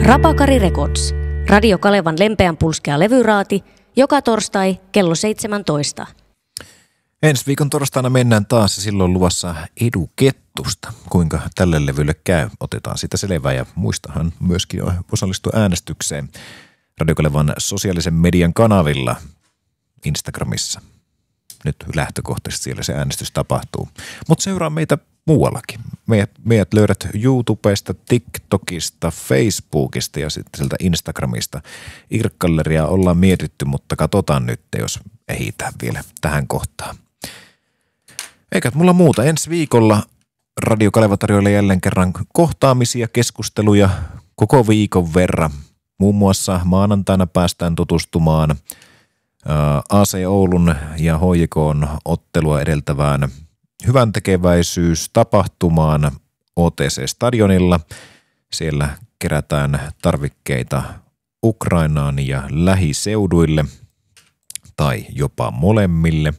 Rapakari Records. Radio Kalevan lempeän pulskea levyraati, joka torstai kello 17. Ensi viikon torstaina mennään taas ja silloin luvassa Edu Kettusta. Kuinka tälle levylle käy? Otetaan sitä selvää ja muistahan myöskin osallistua äänestykseen Radio Kalevan sosiaalisen median kanavilla Instagramissa. Nyt lähtökohtaisesti siellä se äänestys tapahtuu. Mutta seuraa meitä muuallakin. Meidät löydät YouTubesta, TikTokista, Facebookista ja sitten sieltä Instagramista. Irkkalleria ollaan mietitty, mutta katsotaan nyt, jos ehditään vielä tähän kohtaan. Eikä mulla muuta. Ensi viikolla Radio Kaleva tarjoilee jälleen kerran kohtaamisia, keskusteluja koko viikon verran. Muun muassa maanantaina päästään tutustumaan AC Oulun ja HJK:n ottelua edeltävään hyväntekeväisyystapahtumaan OTC-stadionilla. Siellä kerätään tarvikkeita Ukrainaan ja lähiseuduille tai jopa molemmille.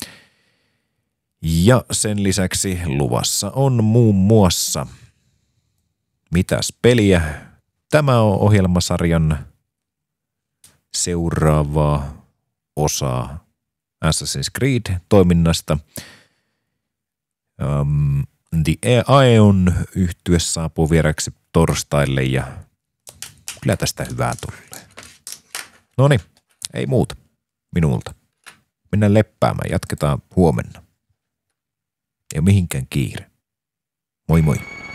Ja sen lisäksi luvassa on muun muassa mitäs peliä. Tämä on ohjelmasarjan seuraavaa osaa Assassin's Creed-toiminnasta. The Aeon -yhtye saapuu vieraksi torstaille ja kyllä tästä hyvää tulee. Noniin, ei muuta minulta. Mennään leppäämään, jatketaan huomenna. Ei mihinkään kiire. Moi moi.